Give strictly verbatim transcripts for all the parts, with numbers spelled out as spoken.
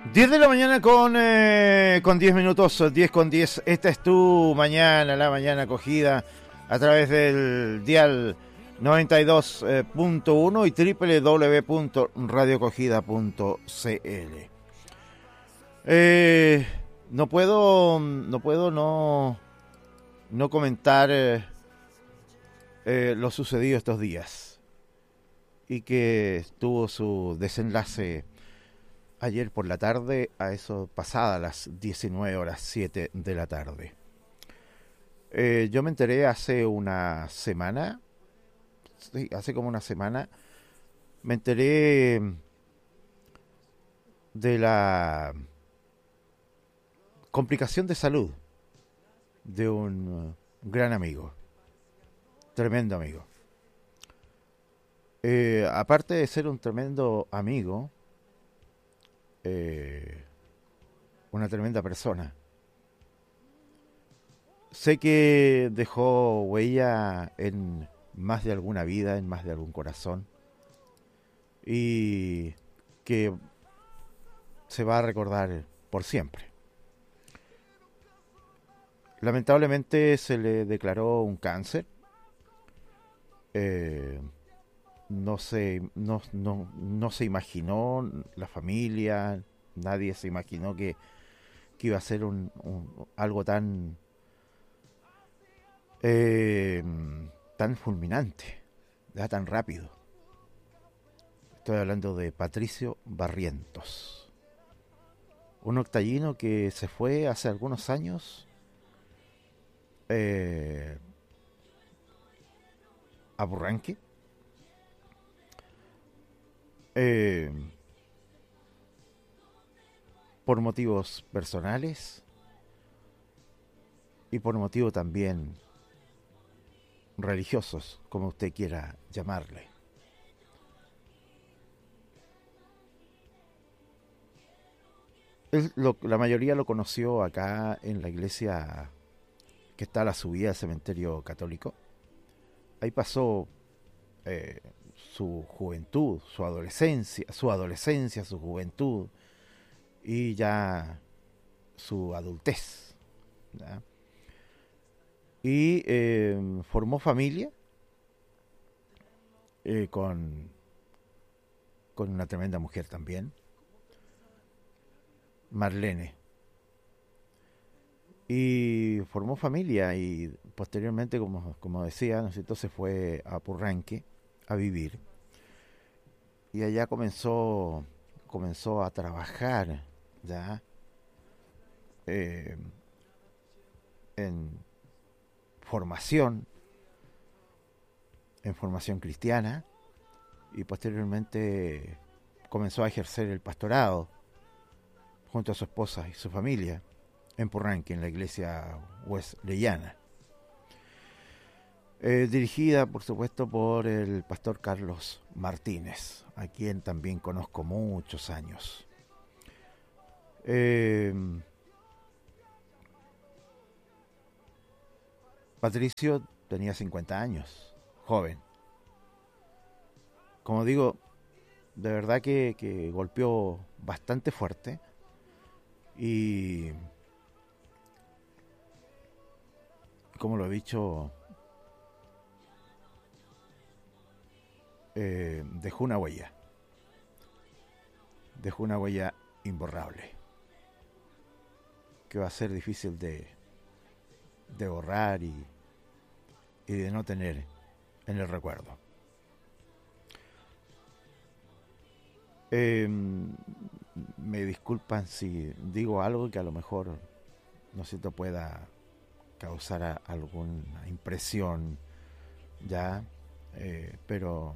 diez de la mañana con, eh, con diez minutos, diez con diez. Esta es tu mañana, la mañana acogida a través del dial noventa y dos punto uno y doble u doble u doble u punto radio acogida punto c l. Eh, no puedo, no puedo no, no comentar eh, eh, lo sucedido estos días y que tuvo su desenlace ayer por la tarde, a eso pasada las diecinueve horas siete de la tarde. Eh, yo me enteré hace una semana, sí, hace como una semana, me enteré de la complicación de salud de un gran amigo, tremendo amigo. Eh, aparte de ser un tremendo amigo, eh, una tremenda persona. Sé que dejó huella en más de alguna vida, en más de algún corazón, y que se va a recordar por siempre. Lamentablemente se le declaró un cáncer. Eh, no se, no, no, no se imaginó la familia, nadie se imaginó que, que iba a ser un, un, algo tan eh, tan fulminante, ya tan rápido. Estoy hablando de Patricio Barrientos, un octallino que se fue hace algunos años eh, a Burranque. Eh, por motivos personales y por motivos también religiosos, como usted quiera llamarle. Él, lo, la mayoría lo conoció acá en la iglesia que está a la subida del cementerio católico. Ahí pasó eh, su juventud, su adolescencia, su adolescencia, su juventud y ya su adultez, ¿ya? Y eh, formó familia eh, con, con una tremenda mujer también, Marlene. Y formó familia y posteriormente, como, como decía, ¿no es cierto?, se fue a Purranque a vivir. Y allá comenzó, comenzó a trabajar ya eh, en formación, en formación cristiana, y posteriormente comenzó a ejercer el pastorado junto a su esposa y su familia en Purranque, en la iglesia wesleyana, eh, dirigida por supuesto por el pastor Carlos Martínez, a quien también conozco muchos años. eh, Patricio tenía cincuenta años, joven. Como digo, de verdad que, que golpeó bastante fuerte y, como lo he dicho, eh, dejó una huella, dejó una huella imborrable, que va a ser difícil de, de borrar y, y de no tener en el recuerdo. Eh, me disculpan si digo algo que a lo mejor no sé, te pueda causar a, alguna impresión ya, eh, pero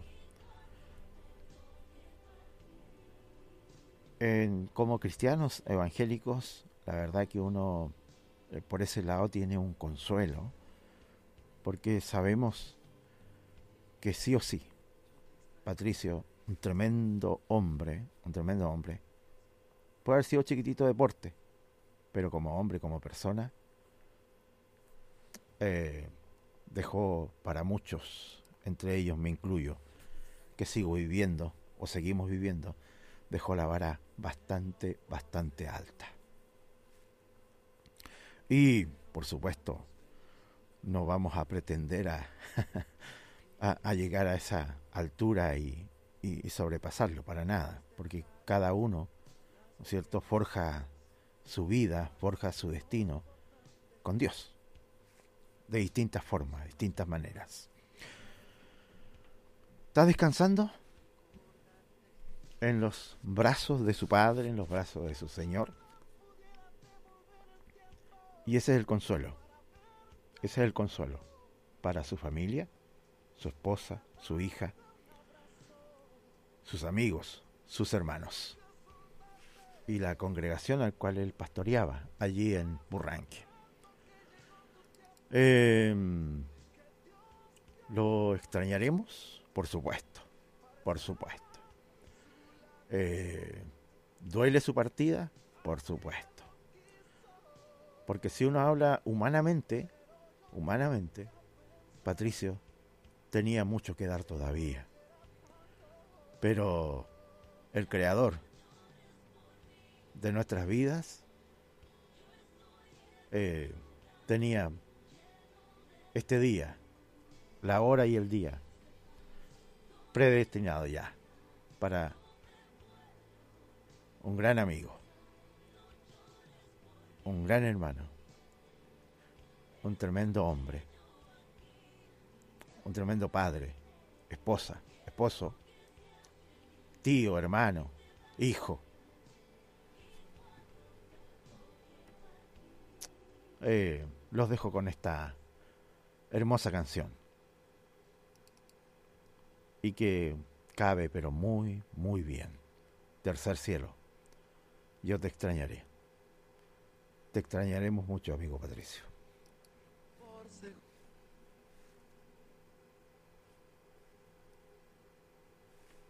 en, como cristianos evangélicos, la verdad que uno eh, por ese lado tiene un consuelo, porque sabemos que sí o sí, Patricio, un tremendo hombre, un tremendo hombre, puede haber sido chiquitito de porte, pero como hombre, como persona, eh, dejó para muchos, entre ellos me incluyo, que sigo viviendo, o seguimos viviendo, dejó la vara bastante, bastante alta. Y, por supuesto, no vamos a pretender a, a, a llegar a esa altura y, y, y sobrepasarlo para nada, porque cada uno, ¿no es cierto?, forja su vida, forja su destino con Dios, de distintas formas, de distintas maneras. ¿Está descansando en los brazos de su Padre, en los brazos de su Señor? Y ese es el consuelo. Ese es el consuelo para su familia, su esposa, su hija, sus amigos, sus hermanos y la congregación al cual él pastoreaba allí en Burranque. Eh, ¿Lo extrañaremos? Por supuesto, por supuesto. Eh, ¿Duele su partida? Por supuesto. Porque si uno habla humanamente, humanamente, Patricio tenía mucho que dar todavía. Pero el creador de nuestras vidas eh, tenía este día, la hora y el día, predestinado ya para un gran amigo, un gran hermano, un tremendo hombre, un tremendo padre, esposa, esposo, tío, hermano, hijo. Eh, los dejo con esta hermosa canción y que cabe pero muy, muy bien. Tercer cielo, yo te extrañaré. Te extrañaremos mucho, amigo Patricio.